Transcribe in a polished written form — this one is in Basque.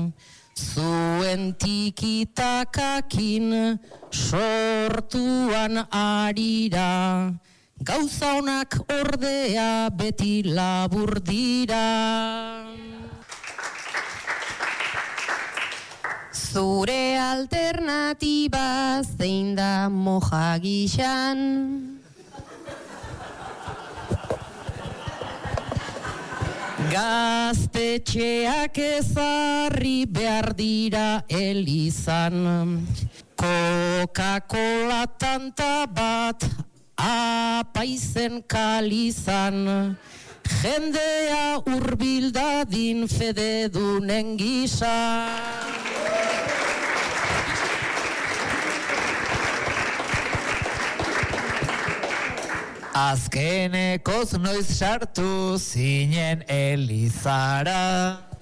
zuen tikitakakin sortuan arira, gauza honak ordea beti labur dira. Zure alternatiba zein da moja gixan? Gaztetxeak ezarri behar dira elizan, Coca-Cola tanta bat apaizen kalizan, jendea urbildadin fededunen gisa. Azkenekoz noiz sartu zinen elizara.